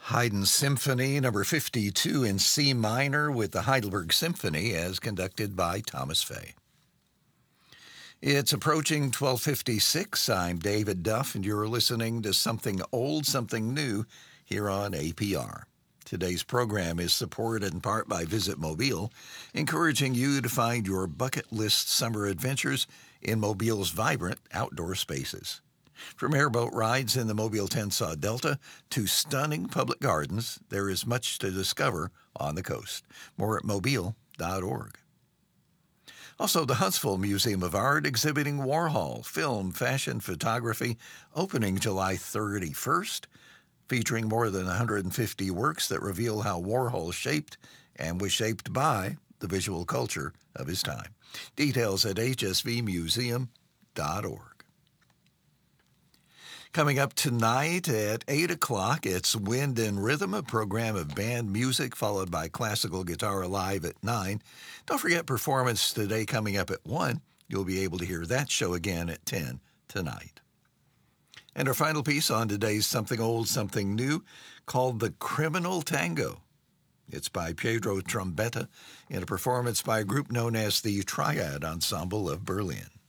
Haydn Symphony number 52 in C minor with the Heidelberg Symphony as conducted by Thomas Fay. It's approaching 12:56. I'm David Duff, and you're listening to Something Old, Something New here on APR. Today's program is supported in part by Visit Mobile, encouraging you to find your bucket list summer adventures in Mobile's vibrant outdoor spaces. From airboat rides in the Mobile Tensaw Delta to stunning public gardens, there is much to discover on the coast. More at mobile.org. Also, the Huntsville Museum of Art exhibiting Warhol, film, fashion, photography, opening July 31st, featuring more than 150 works that reveal how Warhol shaped and was shaped by the visual culture of his time. Details at hsvmuseum.org. Coming up tonight at 8 o'clock, it's Wind and Rhythm, a program of band music followed by classical guitar live at 9. Don't forget Performance Today coming up at 1. You'll be able to hear that show again at 10 tonight. And our final piece on today's Something Old, Something New, called The Criminal Tango. It's by Pietro Trombetta in a performance by a group known as the Triad Ensemble of Berlin.